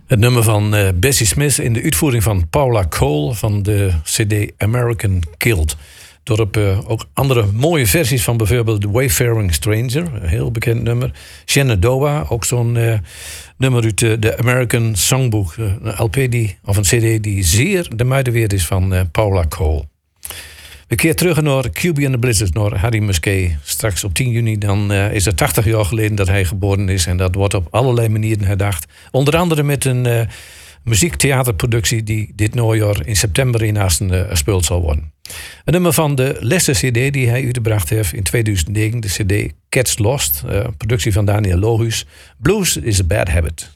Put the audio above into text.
Het nummer van Bessie Smith in de uitvoering van Paula Cole van de CD American Killed. Dorp ook andere mooie versies van bijvoorbeeld The Wayfaring Stranger, een heel bekend nummer. Shenandoah, ook zo'n nummer uit de American Songbook. Een LP of een CD die zeer de moeite waard is van Paula Cole. We keren terug naar QB and the Blizzards, naar Harry Musquet. Straks op 10 juni dan is het 80 jaar geleden dat hij geboren is. En dat wordt op allerlei manieren herdacht. Onder andere met een muziektheaterproductie die dit najaar in september in Assen gespeeld zal worden. Een nummer van de laatste CD die hij uitgebracht heeft in 2009, de CD Cats Lost, productie van Daniel Lohuus. Blues is a Bad Habit.